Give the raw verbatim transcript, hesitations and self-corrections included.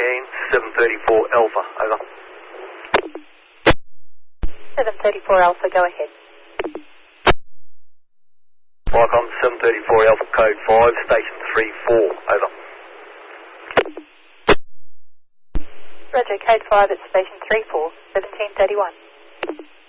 seventeen, seven thirty-four Alpha, over. seven thirty-four Alpha, go ahead. Vicom, seven thirty-four Alpha, code five, station three four, over. Roger, code five at station three four, seventeen thirty-one.